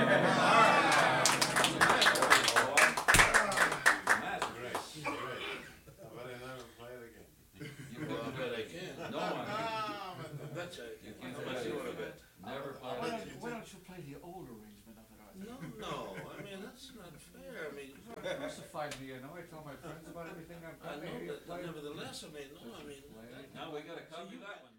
That's great. But I never play it again. You Well, I couldn't bet I do can. it. No one. Betcha I You can. can't How do much it. you wanna bet? Never I'll play bet it. you Why don't you play the old arrangement of it, Arthur? No, I mean, that's not fair, I mean, Crucified me, you know, I tell my friends about everything I've I done. know, Hey, but play it. nevertheless, I mean, no, I mean. Play it. Now, we gotta So cover you that bet- one.